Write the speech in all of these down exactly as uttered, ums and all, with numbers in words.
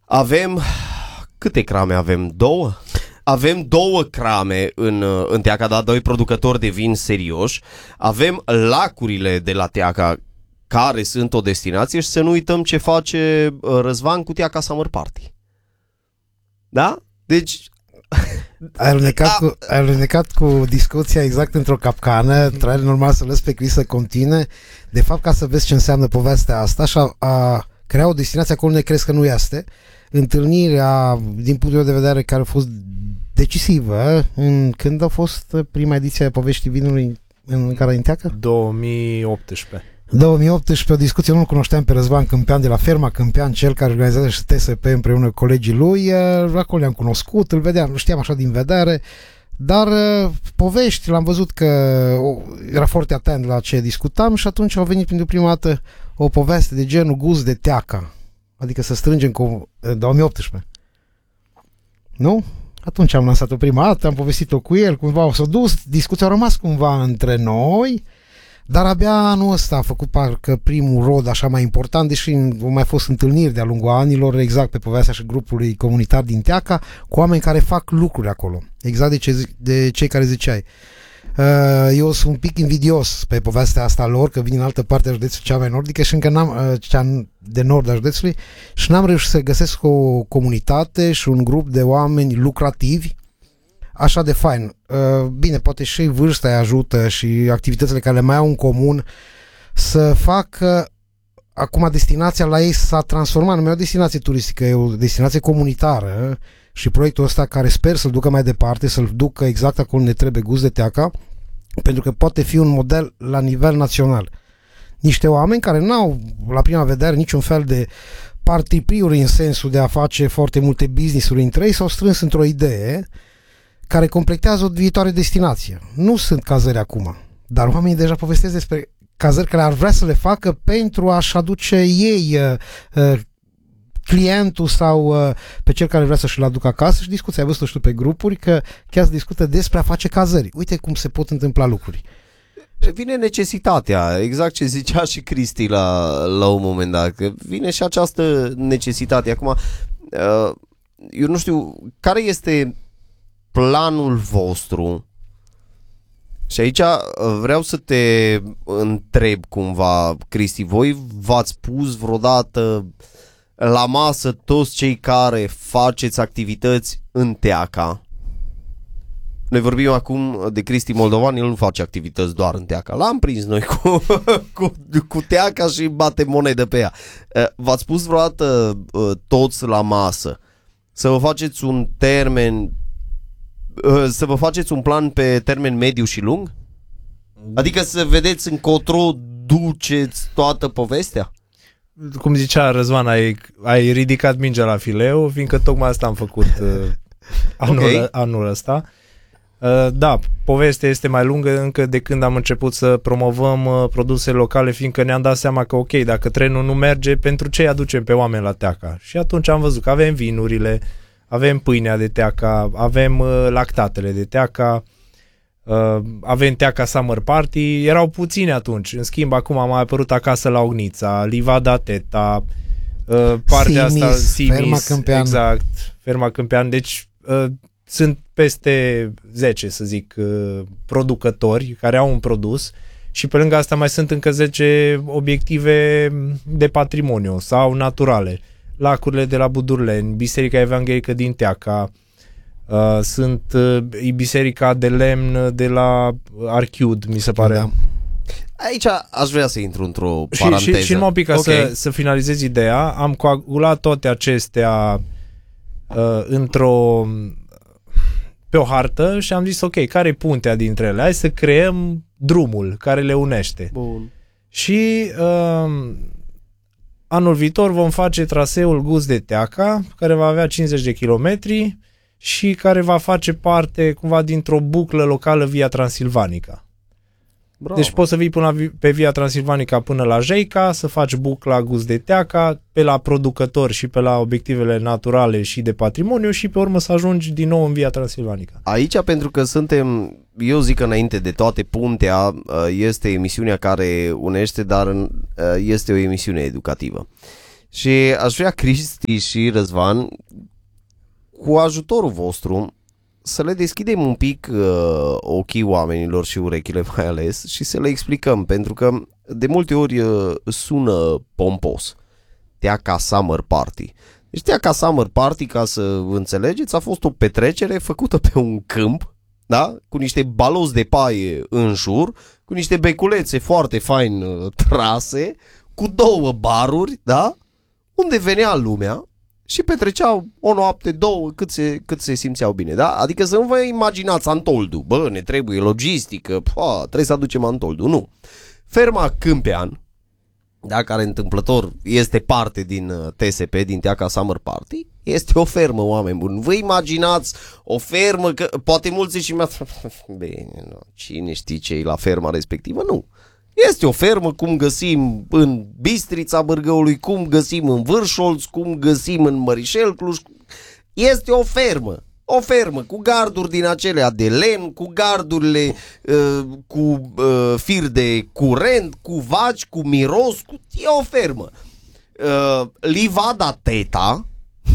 Avem... Câte crame avem? Două? Avem două crame în, în Teaca, dar doi producători de vin serioși. Avem lacurile de la Teaca, care sunt o destinație, și să nu uităm ce face Răzvan cu Teaca Summer Party. Da? Deci... Ai alunecat, cu, ai alunecat cu discuția exact într-o capcană. Trebuie normal să lăs pe Chris să continue. De fapt, ca să vezi ce înseamnă povestea asta și a, a crea o destinație acolo unde crezi că nu este. Întâlnirea, din punctul de vedere, care a fost decisivă, în, când a fost prima ediție a Poveștii Vinului în care în Teaca? două mii optsprezece. două mii optsprezece, o discuție, nu-l cunoșteam pe Răzvan Câmpean de la Ferma Câmpean, cel care organizează și T S P împreună cu colegii lui. Acolo le-am cunoscut, îl vedeam, îl știam așa din vedere, dar povești, l-am văzut că era foarte atent la ce discutam și atunci au venit pentru prima dată o poveste de genul gust de Teaca, adică să strângem cu două mii optsprezece. Nu? Atunci am lansat-o prima dată, am povestit-o cu el, cumva s-a dus, discuția a rămas cumva între noi, dar abia anul ăsta a făcut parcă primul rod așa mai important, deși au mai fost întâlniri de-a lungul anilor, exact pe povestea și grupului comunitar din Teaca, cu oameni care fac lucruri acolo, exact de, ce, de cei care ziceai. Eu sunt un pic invidios pe povestea asta lor, că vin în altă parte a județului cea mai nordică și încă n-am, cea de nord a județului, și n-am reușit să găsesc o comunitate și un grup de oameni lucrativi așa de fain. Bine, poate și vârsta îi ajută și activitățile care le mai au în comun să facă. Acum destinația la ei s-a transformat, nu e o destinație turistică, e o destinație comunitară și proiectul ăsta, care sper să-l ducă mai departe, să-l ducă exact acolo unde trebuie, gust de Teaca, pentru că poate fi un model la nivel național. Niște oameni care n-au la prima vedere niciun fel de partipriuri în sensul de a face foarte multe business-uri între ei, s-au strâns într-o idee care completează o viitoare destinație. Nu sunt cazări acum, dar oamenii deja povestesc despre cazări care ar vrea să le facă pentru a-și aduce ei uh, uh, clientul sau uh, pe cel care vrea să-și-l aducă acasă, și discuția, ai văzut, știu, pe grupuri, că chiar se discută despre a face cazări. Uite cum se pot întâmpla lucruri. Vine necesitatea, exact ce zicea și Cristi la, la un moment dat, că vine și această necesitate. Acum, uh, eu nu știu, care este planul vostru? Și aici vreau să te întreb cumva, Cristi, voi v-ați pus vreodată la masă toți cei care faceți activități în Teaca? Noi vorbim acum de Cristi Moldovan, el nu face activități doar în Teaca. L-am prins noi cu, cu, cu Teaca și bate monedă pe ea. V-ați pus vreodată toți la masă să vă faceți un termen, să vă faceți un plan pe termen mediu și lung? Adică să vedeți încotro duceți toată povestea? Cum zicea Răzvan, ai, ai ridicat mingea la fileu, fiindcă tocmai asta am făcut uh, anul, okay. anul ăsta. Uh, da, povestea este mai lungă încă de când am început să promovăm uh, produse locale, fiindcă ne-am dat seama că ok, dacă trenul nu merge, pentru ce îi aducem pe oameni la Teaca? Și atunci am văzut că avem vinurile, avem pâinea de Teaca, avem uh, lactatele de Teaca, uh, avem Teaca Summer Party, erau puține atunci. În schimb, acum a mai apărut Acasă la Ognița, Livada Teta, uh, partea Simis, asta, Simis, Ferma Câmpean. Exact, Ferma Câmpean. Deci uh, sunt peste zece, să zic, uh, producători care au un produs, și pe lângă asta mai sunt încă zece obiective de patrimoniu sau naturale. Lacurile de la Budurleni, Biserica Evanghelică din Teaca, uh, sunt uh, biserica de lemn de la Archiud, mi se pare. Da. Aici aș vrea să intru într-o și, paranteză. Și, și numai un pic ca okay. să, să finalizez ideea, am coagulat toate acestea uh, într-o pe o hartă și am zis ok, care e puntea dintre ele? Hai să creăm drumul care le unește. Bun. Și uh, anul viitor vom face traseul Gust de Teaca, care va avea cincizeci de kilometri și care va face parte cumva dintr-o buclă locală Via Transilvanica. Bravo. Deci poți să vii până la, pe Via Transilvanica până la Jeica, să faci bucla Gust de Teaca, pe la producători și pe la obiectivele naturale și de patrimoniu, și pe urmă să ajungi din nou în Via Transilvanica. Aici, pentru că suntem, eu zic că înainte de toate, puntea este emisiunea care unește, dar este o emisiune educativă. Și aș vrea, Cristi și Răzvan, cu ajutorul vostru, să le deschidem un pic uh, ochii oamenilor și urechile mai ales și să le explicăm, pentru că de multe ori uh, sună pompos. Teaca Summer Party. Deci Teaca Summer Party, ca să înțelegeți, a fost o petrecere făcută pe un câmp, da? Cu niște balozi de paie în jur, cu niște beculețe foarte fain uh, trase, cu două baruri, da? Unde venea lumea și petreceau o noapte, două, cât se, cât se simțeau bine, da? Adică să nu vă imaginați Antoldu, bă, ne trebuie logistică, pă, trebuie să aducem Antoldu, nu. Ferma Câmpean, da, care întâmplător este parte din T S P, din Teaca Summer Party, este o fermă, oameni buni. Vă imaginați o fermă, că poate mulți și mi-a... Bine, nu, cine știe ce e la ferma respectivă? Nu. Este o fermă, cum găsim în Bistrița Bârgăului, cum găsim în Vârșolț, cum găsim în Mărișel Cluj. Este o fermă. O fermă cu garduri din acelea de lemn, cu gardurile uh, cu uh, fir de curent, cu vaci, cu miros, cu... e o fermă. Uh, livada Teta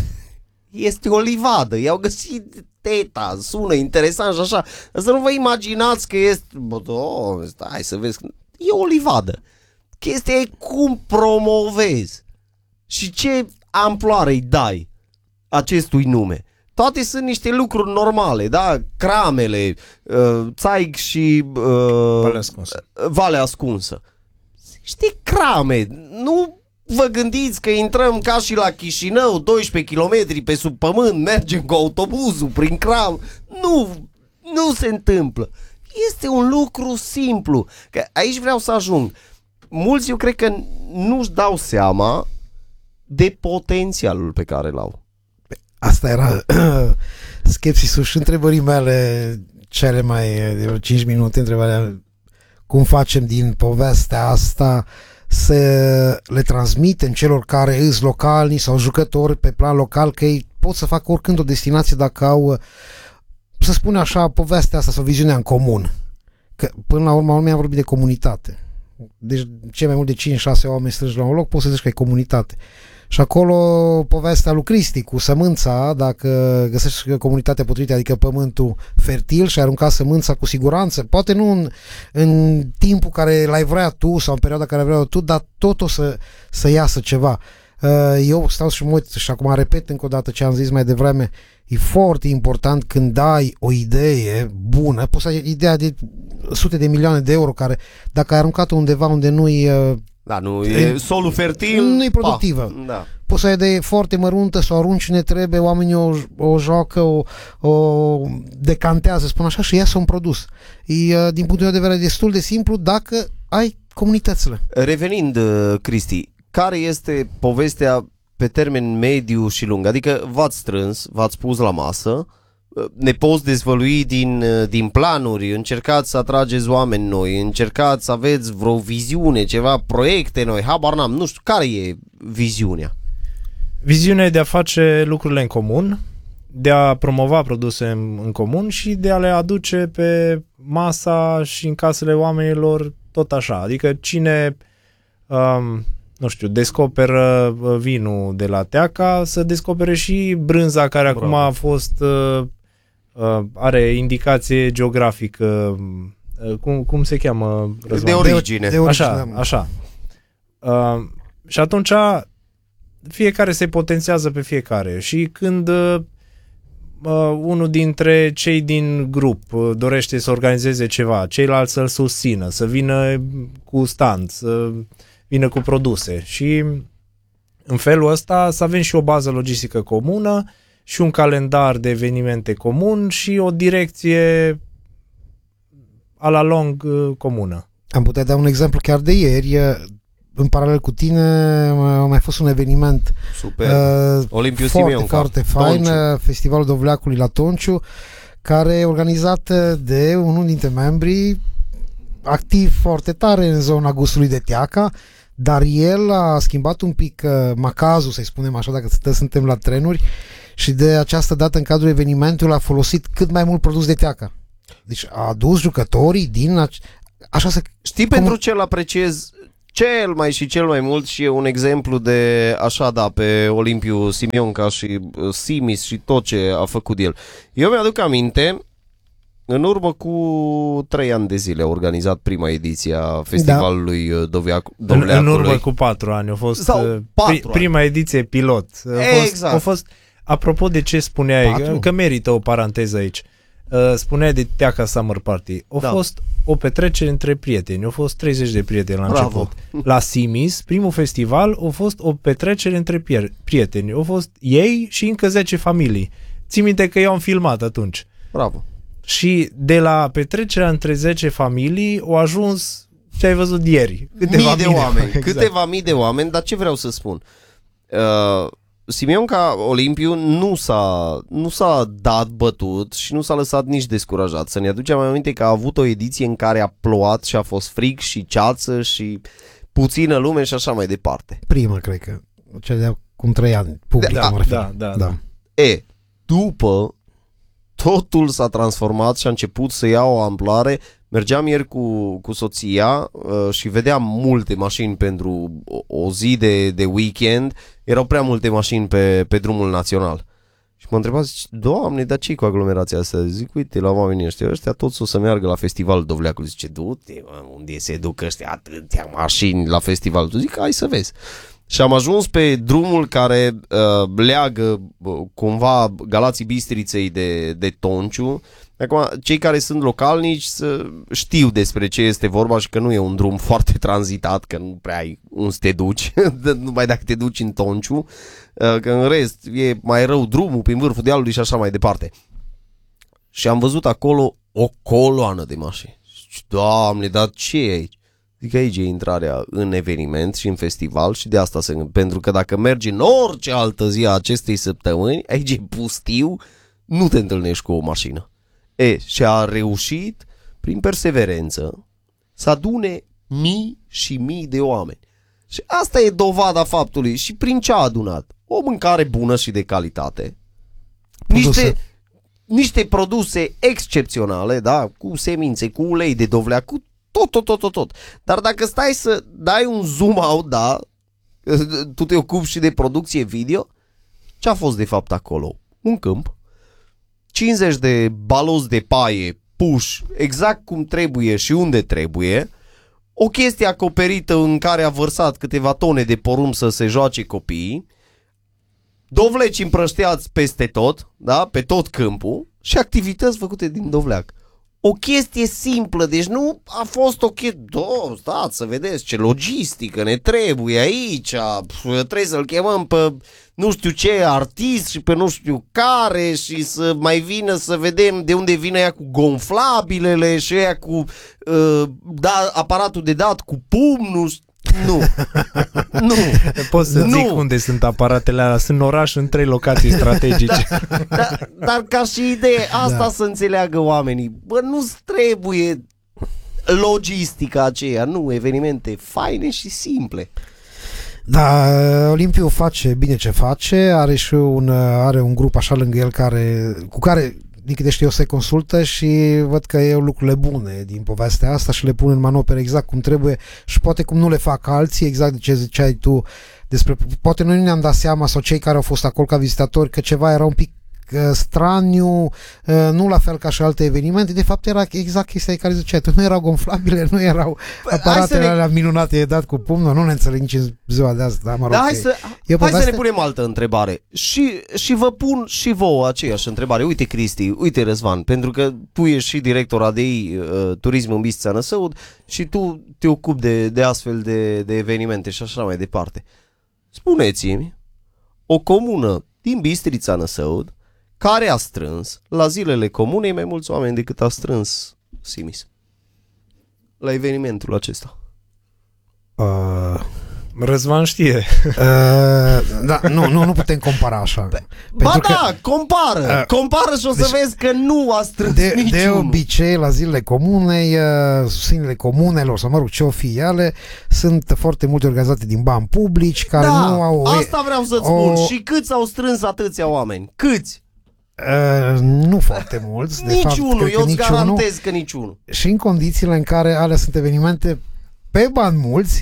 este o livadă, i-au găsit Teta, sună interesant și așa, dar să nu vă imaginați că este, bă, oh, stai să vezi, e o livadă. Chestia e cum promovezi și ce amploare îi dai acestui nume. Toate sunt niște lucruri normale, da? Cramele, uh, țaig și uh, Valea Ascunsă. Valea Ascunsă. Niște crame. Nu vă gândiți că intrăm ca și la Chișinău, doisprezece kilometri pe sub pământ, mergem cu autobuzul prin cram. Nu, nu se întâmplă. Este un lucru simplu. Că aici vreau să ajung. Mulți eu cred că nu-și dau seama de potențialul pe care l-au. Asta era skepsisul și întrebării mele cele mai de cinci minute, întrebarea cum facem din povestea asta să le transmitem celor care îs localni sau jucători pe plan local, că ei pot să facă oricând o destinație dacă au, să spun așa, povestea asta sau viziunea în comun. Că până la urmă am vorbit de comunitate. Deci cei mai mult de cinci șase oameni strânși la un loc, poți să zici că e comunitate. Și acolo povestea lui Cristi cu sămânța, dacă găsești comunitatea potrivită, adică pământul fertil și ai aruncat sămânța cu siguranță, poate nu în, în timpul care l-ai vrea tu sau în perioada care vrea tu, dar tot o să, să iasă ceva. Eu stau și mă uit și acum repet încă o dată ce am zis mai devreme, e foarte important când ai o idee bună, poți să ai ideea de sute de milioane de euro care dacă ai aruncat-o undeva unde nu-i Da, nu, e solul fertil, nu e productivă. Da. Poți să ai de foarte măruntă, să o arunci ne trebuie, oamenii o, o joacă, o, o decantează, spun așa, și iasă un produs. E, din punctul meu de vedere, destul de simplu dacă ai comunitățile. Revenind, Cristi, care este povestea pe termen mediu și lung? Adică v-ați strâns, v-ați pus la masă, ne poți dezvălui din, din planuri, încercați să atrageți oameni noi, încercați să aveți vreo viziune, ceva, proiecte noi, habar n-am, nu știu, care e viziunea? Viziunea e de a face lucrurile în comun, de a promova produse în, în comun și de a le aduce pe masa și în casele oamenilor tot așa. Adică cine, um, nu știu, descoperă vinul de la Teaca, să descopere și brânza care Bravo. acum a fost... Uh, Uh, are indicație geografică, uh, cum, cum se cheamă? Răzvan? De origine. De origine. Așa, așa. Uh, și atunci fiecare se potențiază pe fiecare și când uh, unul dintre cei din grup uh, dorește să organizeze ceva, ceilalți să-l susțină, să vină cu stand, să vină cu produse și în felul ăsta să avem și o bază logistică comună și un calendar de evenimente comun și o direcție a la lung comună. Am putea da un exemplu chiar de ieri. În paralel cu tine a mai fost un eveniment Super. Uh, Olimpiu foarte, Simeon, foarte fain, Tonciu. Festivalul Dovleacului la Tonciu, care e organizat de unul dintre membrii activ foarte tare în zona gustului de Teaca, dar el a schimbat un pic uh, macazul, să-i spunem așa, dacă stă, suntem la trenuri, și de această dată în cadrul evenimentului a folosit cât mai mult produs de Teaca. Deci a adus jucătorii din... Ace- așa să... Știi cum... pentru ce îl apreciez cel mai și cel mai mult și e un exemplu de așa, da, pe Olimpiu Simionca și Simis și tot ce a făcut el. Eu mi-aduc aminte, în urmă cu trei ani de zile a organizat prima ediție a festivalului da. Dovleac- Dovleacului. În, în urmă cu patru ani a fost Sau pri, prima ediție pilot. A fost, exact. a fost, apropo de ce spuneai, patru? Că merită o paranteză aici. Spuneai de Teaca Summer Party. A da. fost o petrecere între prieteni. Au fost treizeci de prieteni la Bravo. început. La Simis, primul festival, a fost o petrecere între prieteni. Au fost ei și încă zece familii. Ții minte că eu am filmat atunci. Bravo. Și de la petrecerea între zece familii au ajuns ce ai văzut ieri. Câteva mii de mii oameni. Exact. Câteva mii de oameni, dar ce vreau să spun? Uh, Simionca Olimpiu nu s-a, nu s-a dat bătut și nu s-a lăsat nici descurajat. Să ne aducem aminte că a avut o ediție în care a plouat și a fost frig și ceață și puțină lume și așa mai departe. Prima, cred că. Cea de acum trei ani. Public, da, mă refer. Da, da, da. E, după totul s-a transformat și a început să ia o amploare. Mergeam ieri cu, cu soția uh, și vedeam multe mașini pentru o, o zi de, de weekend. Erau prea multe mașini pe, pe drumul național. Și mă întreba, zic, Doamne, dar ce-i cu aglomerația asta? Zic, uite, la oamenii ăștia, ăștia toți o să meargă la festivalul Dovleacului. Zice, du-te, mă, unde se duc ăștia atâtea mașini la festival? Tu zic, hai să vezi. Și am ajuns pe drumul care uh, leagă uh, cumva Galații Bistriței de, de Tonciu. Acum, cei care sunt localnici să știu despre ce este vorba și că nu e un drum foarte tranzitat, că nu prea ai unde să te duci, numai dacă te duci în Tonciu, uh, că în rest e mai rău drumul prin vârful dealului și așa mai departe. Și am văzut acolo o coloană de mașini. Doamne, dar ce e aici? Zic, aici e intrarea în eveniment și în festival și de asta se, pentru că dacă mergi în orice altă zi a acestei săptămâni, aici e pustiu, nu te întâlnești cu o mașină. E, și a reușit, prin perseverență, să adune mii și mii de oameni. Și asta e dovada faptului. Și prin ce a adunat? O mâncare bună și de calitate. Niște, niște produse excepționale, da? Cu semințe, cu ulei de dovleac, cu tot, tot, tot, tot, tot. Dar dacă stai să dai un zoom out, da? Tu te ocupi și de producție video. Ce a fost de fapt acolo? Un câmp, cincizeci de balozi de paie puși exact cum trebuie și unde trebuie, o chestie acoperită în care a vărsat câteva tone de porumb să se joace copiii, dovleci împrășteați peste tot, da? Pe tot câmpul și activități făcute din dovleac. O chestie simplă, deci nu a fost o chestie, do, stați să vedeți ce logistică ne trebuie aici, trebuie să-l chemăm pe nu știu ce artist și pe nu știu care și să mai vină să vedem de unde vine ea cu gonflabilele și ea cu uh, da, aparatul de dat cu pumnul. Nu, nu. Poți să nu. zic unde sunt aparatele alea, sunt în oraș în trei locații strategice. Dar, dar ca și idee, asta da. Să înțeleagă oamenii. Bă, nu-ți trebuie logistica aceea, nu, evenimente faine și simple. Da, Olimpiu face bine ce face, are și un, are un grup așa lângă el care, cu care din câte știu eu se consultă și văd că e lucrurile bune din povestea asta și le pun în manopere exact cum trebuie și poate cum nu le fac alții, exact de ce ziceai tu despre, poate noi nu ne-am dat seama sau cei care au fost acolo ca vizitatori că ceva era un pic straniu, nu la fel ca și alte evenimente, de fapt era exact chestia care ziceai tu, nu erau gonflabile, nu erau păi, aparatele alea ne... minunate de dat cu pumnul, nu ne înțeleg nici în ziua de asta, dar mă rog. Da, hai să, hai să ne punem altă întrebare și, și vă pun și vouă aceeași întrebare. Uite Cristi, uite Răzvan, pentru că tu ești și director A D I uh, Turism în Bistrița Năsăud și tu te ocupi de, de astfel de, de evenimente și așa mai departe. Spuneți-mi o comună din Bistrița Năsăud care a strâns la zilele comunei mai mulți oameni decât a strâns Simis la evenimentul acesta. Uh, Răzvan știe. Uh, da, nu, nu, nu putem compara așa. Pe, ba că, da, compară. Uh, compară și o să deci, vezi că nu a strâns de, niciunul. De obicei, la zilele comunei, uh, susținerile comunelor, sau mă rog, ce o fi ele, sunt foarte multe organizate din bani publici care da, nu au... asta vreau să-ți o, spun. Și câți au strâns atâția oameni? Câți? Uh, nu foarte mulți. De niciunul, fapt, eu îți garantez că niciunul. Și în condițiile în care alea sunt evenimente pe bani mulți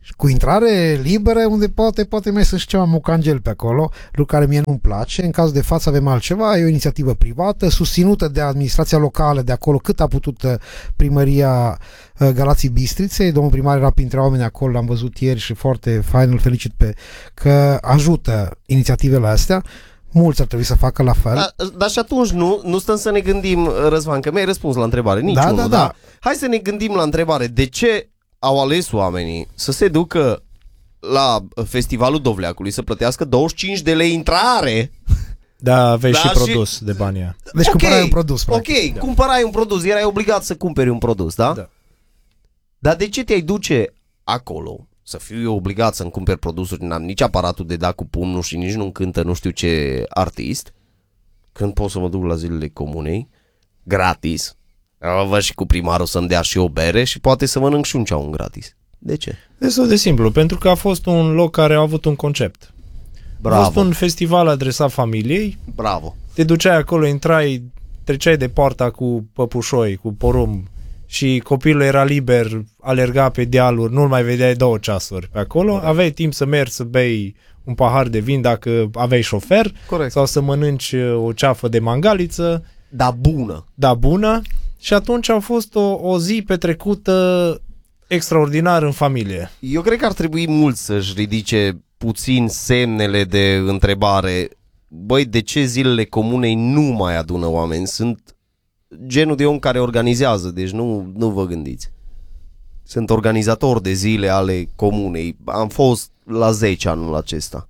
cu intrare liberă, unde poate, poate mai sunt și ceva mucangel pe acolo, lucru care mie nu-mi place. În cazul de față avem altceva, e o inițiativă privată, susținută de administrația locală de acolo, cât a putut primăria Galații Bistriței. Domnul primar era printre oameni acolo, l-am văzut ieri și foarte fain, îl felicit pe că ajută inițiativele astea. Mulți ar trebui să facă la fel. Da, dar și atunci nu, nu stăm să ne gândim, Răzvan, că mi-ai răspuns la întrebare, nici da, unul, da, da? da. Hai să ne gândim la întrebare, de ce au ales oamenii să se ducă la festivalul Dovleacului să plătească douăzeci și cinci de lei intrare? Da, aveai Da, și și- produs de banii aia. Deci Ok, cumpărai un produs, Ok, practic. Da. cumpărai un produs, erai obligat să cumperi un produs, da? Da. Dar de ce te-ai duce acolo să fiu eu obligat să-mi cumperi produsuri, n-am nici aparatul de dat cu pumnul și nici nu cântă nu știu ce artist, când pot să mă duc la zilele comunei, gratis, văd și cu primarul să-mi dea și o bere și poate să mănânc și un ceaun gratis. De ce? Destul de simplu, pentru că a fost un loc care a avut un concept. A fost Bravo, un festival adresat familiei, bravo. te duceai acolo, intrai, treceai de poarta cu păpușoi, cu porumb și copilul era liber, alerga pe dealuri, nu-l mai vedeai două ceasuri pe acolo, aveai timp să mergi să bei un pahar de vin dacă aveai șofer Corect. sau să mănânci o ceafă de mangaliță, Dar bună. da, bună, și atunci a fost o, o zi petrecută extraordinar în familie. Eu cred că ar trebui mult să-și ridice puțin semnele de întrebare. Băi, de ce zilele comunei nu mai adună oameni? Sunt genul de om care organizează, deci nu, nu vă gândiți. Sunt organizator de zile ale comunei. Am fost la zece anul acesta.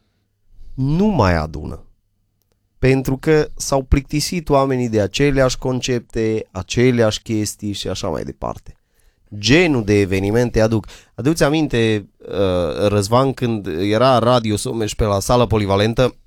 Nu mai adună. Pentru că s-au plictisit oamenii de aceleași concepte, aceleași chestii și așa mai departe. Genul de evenimente aduc. Aduți aminte, uh, Răzvan, când era Radio Someș pe la sală polivalentă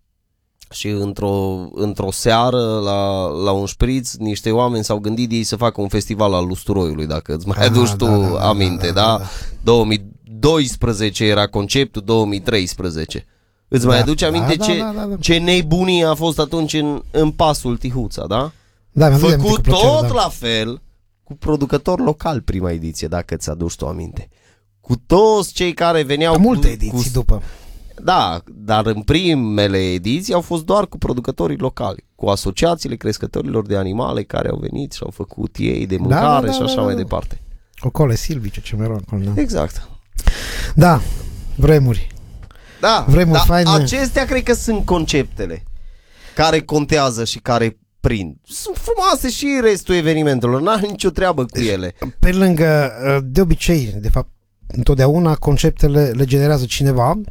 și într-o, într-o seară la, la un șpriț niște oameni s-au gândit ei să facă un festival al usturoiului, dacă îți mai Ah, aduci tu da, da, da, aminte, da? da, da, da, da. două mii doisprezece era conceptul, două mii treisprezece. Îți Da, mai aduci aminte da, ce, da, da, da. ce nebunie a fost atunci în, în pasul Tihuța, da? Da, mi-am dat aminte Făcut cu plăcere, tot da. la fel cu producător local prima ediție, dacă ți aduci tu aminte. Cu toți cei care veneau Multe cu, ediții cu, după. Da, dar în primele ediții au fost doar cu producătorii locali, cu asociațiile crescătorilor de animale care au venit și au făcut ei de mâncare da, și da, așa da, mai da. departe. Cocole silvice, ce mereu acolo. Da. Exact. Da, vremuri. Da, Vremuri dar faine. acestea cred că sunt conceptele care contează și care prind. Sunt frumoase și restul evenimentelor, n-am nicio treabă cu ele. Pe lângă, de obicei, de fapt, întotdeauna conceptele le generează cineva,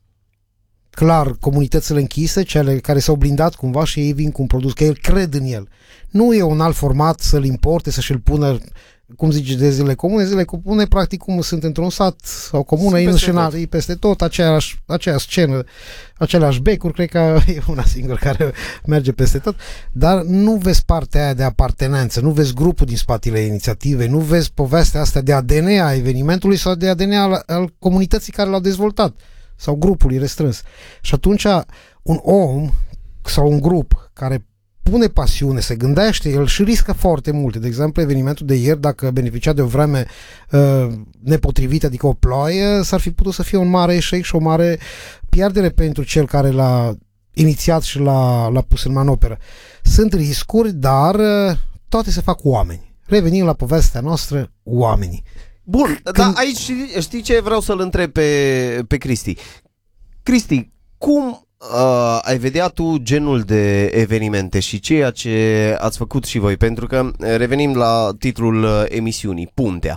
clar, comunitățile închise, cele care s-au blindat cumva și ei vin cu un produs, că el cred în el. Nu e un alt format să-l importe, să și-l pună, cum zici, de zile comune, zile comune, practic cum sunt într-un sat sau comună, Sunt ei peste în tot. e peste tot, aceeași, aceeași scenă, aceleași becuri, cred că e una singură care merge peste tot, dar nu vezi partea aia de apartenență, nu vezi grupul din spatele inițiativei, nu vezi povestea asta de A D N a evenimentului sau de A D N al, al comunității care l-au dezvoltat sau grupului restrâns. Și atunci un om sau un grup care pune pasiune, se gândește, el și riscă foarte multe. De exemplu, evenimentul de ieri, dacă beneficia de o vreme uh, nepotrivită, adică o ploaie, s-ar fi putut să fie un mare eșec și o mare pierdere pentru cel care l-a inițiat și l-a, l-a pus în manoperă. Sunt riscuri, dar uh, toate se fac cu oameni. Revenim la povestea noastră, oamenii. Bun, Când- dar aici știi, știi ce vreau să-l întreb pe, pe Cristi? Cristi, cum uh, ai vedea tu genul de evenimente și ceea ce ați făcut și voi? Pentru că revenim la titlul uh, emisiunii, Puntea.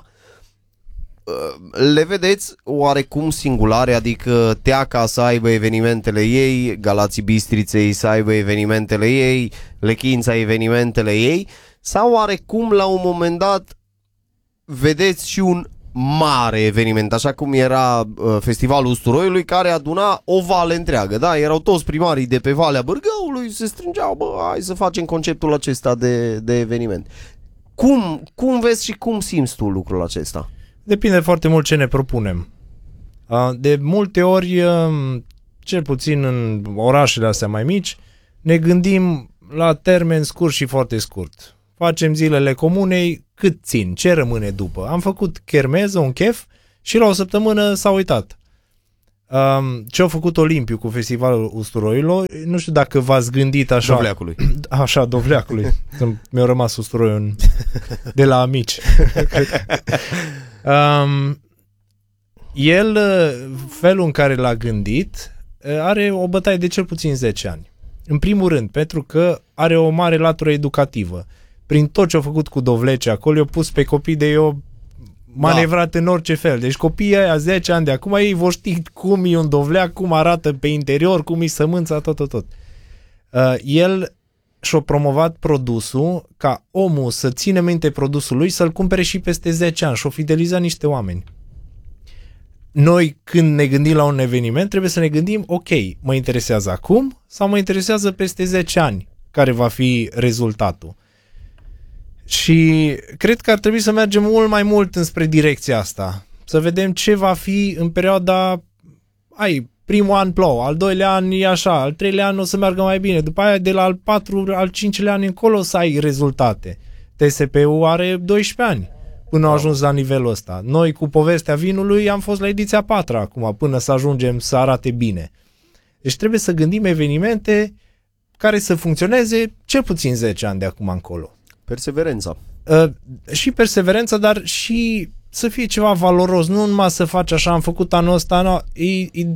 Uh, le vedeți oarecum singulare, adică Teaca să aibă evenimentele ei, Galații Bistriței să aibă evenimentele ei, Lechința evenimentele ei, sau oarecum la un moment dat vedeți și un mare eveniment, așa cum era uh, Festivalul Usturoiului, care aduna o vale întreagă, da? Erau toți primarii de pe Valea Bârgăului, se strângeau, bă, hai să facem conceptul acesta de, de eveniment. Cum, cum vezi și cum simți tu lucrul acesta? Depinde foarte mult ce ne propunem. De multe ori, cel puțin în orașele astea mai mici, ne gândim la termen scurt și foarte scurt. Facem zilele comunei, cât țin, ce rămâne după. Am făcut chermeză, un chef Și la o săptămână s-a uitat. Um, ce a făcut Olimpiu cu Festivalul Usturoiului, nu știu dacă v-ați gândit așa... Dovleacului. Așa, Dovleacului. Mi-a rămas usturoiul în, de la amici. um, el, felul în care l-a gândit, are o bătaie de cel puțin zece ani. În primul rând, pentru că are o mare latură educativă. Prin tot ce a făcut cu Dovlece acolo, i-a pus pe copii de eu manevrat da. în orice fel. Deci copiii aia zece ani de acum, ei vor ști cum e un dovleac, cum arată pe interior, cum e sămânța, tot, tot, tot. Uh, el și-a promovat produsul ca omul să ține minte produsul lui, să-l cumpere și peste zece ani și-o fideliza niște oameni. Noi, când ne gândim la un eveniment, trebuie să ne gândim, ok, mă interesează acum sau mă interesează peste zece ani, care va fi rezultatul. Și cred că ar trebui să mergem mult mai mult înspre direcția asta. Să vedem ce va fi în perioada, ai, primul an plouă, al doilea an e așa, al treilea an o să meargă mai bine, după aia de la al patru, al cincilea an încolo să ai rezultate. T S P-ul are doisprezece ani până a ajuns la nivelul ăsta. Noi cu povestea vinului am fost la ediția a patra acum, până să ajungem să arate bine. Deci trebuie să gândim evenimente care să funcționeze cel puțin zece ani de acum încolo. Perseverența. Uh, și perseverența, dar și să fie ceva valoros, nu numai să faci așa, am făcut anul ăsta, no, e, e,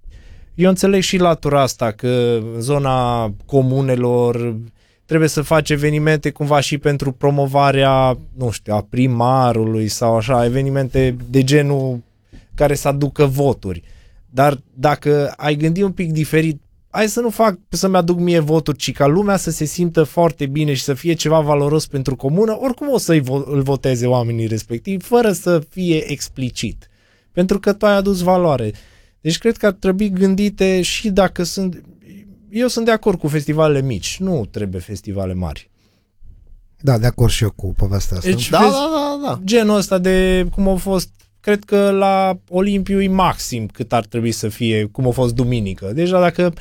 eu înțeleg și latura asta, că în zona comunelor trebuie să faci evenimente cumva și pentru promovarea, nu știu, a primarului sau așa, evenimente de genul care să aducă voturi. Dar dacă ai gândit un pic diferit, hai să nu fac să-mi aduc mie voturi, ci ca lumea să se simtă foarte bine și să fie ceva valoros pentru comună, oricum o să-i vo- îl voteze oamenii respectivi, fără să fie explicit. Pentru că tu ai adus valoare. Deci cred că ar trebui gândite și dacă sunt... Eu sunt de acord cu festivalele mici, nu trebuie festivale mari. Da, de acord și eu cu povestea asta. Deci, Da, vezi, da, da, da. genul ăsta de cum a fost, cred că la Olimpiu e maxim cât ar trebui să fie, cum a fost duminică. Deja dacă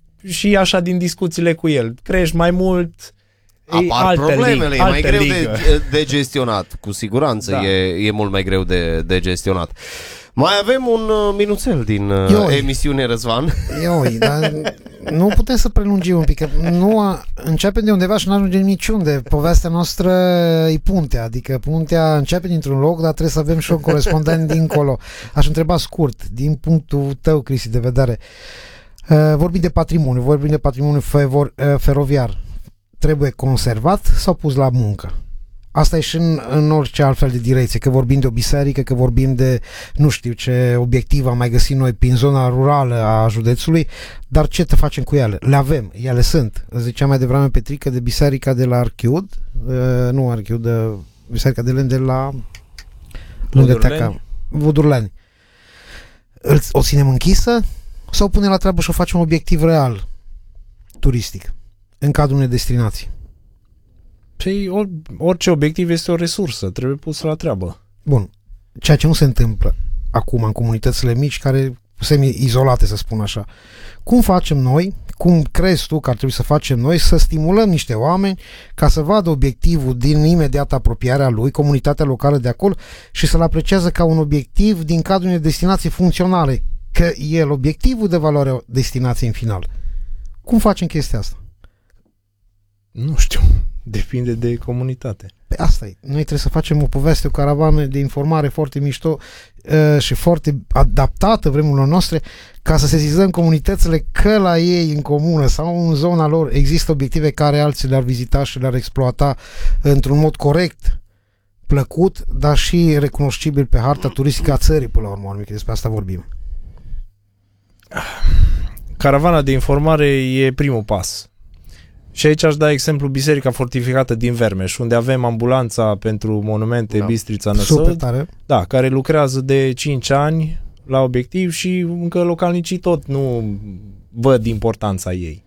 și așa din discuțiile cu el, crești mai mult, apar altă problemele, ligă, e mai greu ligă. de, de gestionat, cu siguranță Da. e, e mult mai greu de, de gestionat. Mai avem un uh, minuțel din uh, Ioi. emisiune, Răzvan. Ioi, dar nu putem să prelungim un pic, că nu a, începe de undeva și nu ajungem niciunde. Povestea noastră e puntea, adică puntea începe dintr-un loc, dar trebuie să avem și un corespondent dincolo. Aș întreba scurt, din punctul tău, Cristi, de vedere. Uh, vorbim de patrimoniu, vorbim de patrimoniu fevo- uh, feroviar. Trebuie conservat sau pus la muncă? Asta e și în, în orice altfel de direcție, că vorbim de o biserică, că vorbim de nu știu ce obiectiv am mai găsit noi prin zona rurală a județului, dar ce te facem cu ele? Le avem, ele sunt. Zicea mai devreme Petrică de biserica de la Archiud, uh, nu Archiud, de biserica de lemn de la Vodurleni. Vodurleni. O ținem închisă sau punem la treabă și o facem un obiectiv real turistic în cadrul unei destinații? Păi, or, orice obiectiv este o resursă, trebuie pus la treabă. Bun. Ceea ce nu se întâmplă acum în comunitățile mici, care semi-izolate, să spun așa. Cum facem noi, cum crezi tu că ar trebui să facem noi, să stimulăm niște oameni ca să vadă obiectivul din imediată apropiarea lui, comunitatea locală de acolo, și să-l apreciază ca un obiectiv din cadrul unei destinații funcționale, că e el obiectivul de valoare a destinației în final. Cum facem chestia asta? Nu știu, depinde de comunitate. Pe asta e. Noi trebuie să facem o poveste, o caravană de informare foarte mișto uh, și foarte adaptată vremurilor noastre, ca să sesizăm comunitățile că la ei în comună sau în zona lor există obiective care alții le-ar vizita și le-ar exploata într-un mod corect, plăcut, dar și recunoscibil pe harta turistică a țării, până la urmă, că despre asta vorbim. Caravana de informare e primul pas. Și aici aș da exemplu Biserica Fortificată din Vermeș, unde avem ambulanța pentru monumente, Da. Bistrița Super Năsăd, tare. da, care lucrează de cinci ani la obiectiv și încă localnicii tot nu văd importanța ei.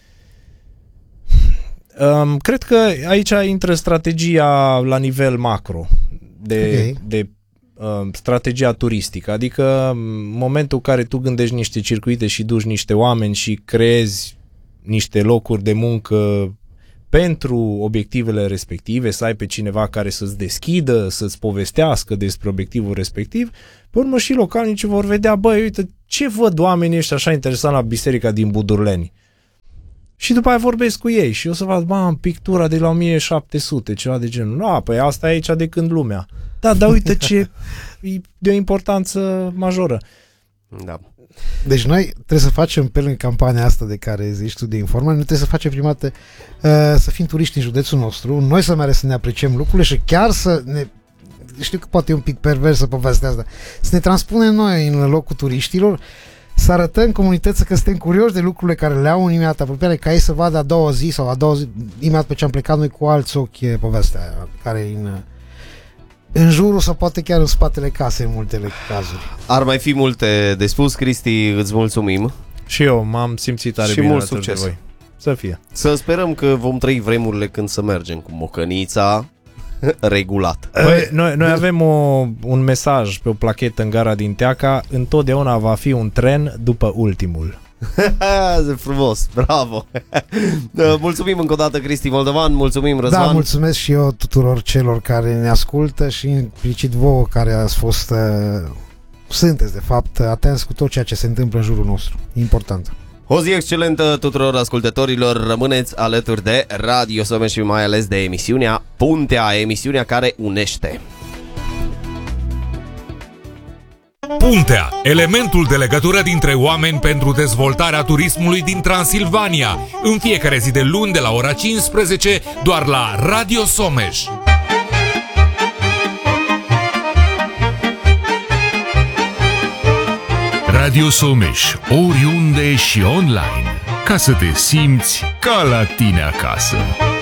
Um, cred că aici intră strategia la nivel macro, de, Okay. de um, strategia turistică, adică în momentul în care tu gândești niște circuite și duci niște oameni și creezi niște locuri de muncă pentru obiectivele respective, să ai pe cineva care să-ți deschidă, să-ți povestească despre obiectivul respectiv, pe urmă și localnicii vor vedea, băi, uite, ce văd oamenii ăștia așa interesant la biserica din Budurleni. Și după aia vorbesc cu ei și o să văd, bă, pictura de la o mie șapte sute, ceva de genul. Nu, păi asta e aici de când lumea. Da, dar uite ce e de o importanță majoră. Da. Deci noi trebuie să facem, pe lângă campania asta de care zici tu de informare, noi trebuie să facem prima dată uh, să fim turiști în județul nostru, noi să mergem să ne apreciem lucrurile și chiar să ne... Știu că poate e un pic perversă povestea asta. Să ne transpunem noi în locul turiștilor, să arătăm comunității că suntem curioși de lucrurile care le au în imediată apropiare, ca ei să vadă a doua zi sau a doua zi, imediat pe ce am plecat noi cu alți ochi povestea aia, care e în, în jurul sau poate chiar în spatele casei în multele cazuri. Ar mai fi multe de spus, Cristi, îți mulțumim. Și eu m-am simțit tare și bine mult alături de succes. voi. Să fie. Să sperăm că vom trăi vremurile când să mergem cu mocănița regulat. Noi, noi, noi avem o, un mesaj pe o plachetă în gara din Teaca: întotdeauna va fi un tren după ultimul. Frumos, bravo. Mulțumim încă o dată, Cristi Moldovan, mulțumim, Răzvan. Da, mulțumesc și eu tuturor celor care ne ascultă și implicit vouă care ați fost, uh, sunteți de fapt atenți cu tot ceea ce se întâmplă în jurul nostru. Important. O zi excelentă tuturor ascultătorilor, rămâneți alături de Radio Someș și mai ales de emisiunea Puntea, emisiunea care unește. Puntea, elementul de legătură dintre oameni pentru dezvoltarea turismului din Transilvania, în fiecare zi de luni de la ora cincisprezece, doar la Radio Someș. Radio Someș, oriunde și online, ca să te simți ca la tine acasă.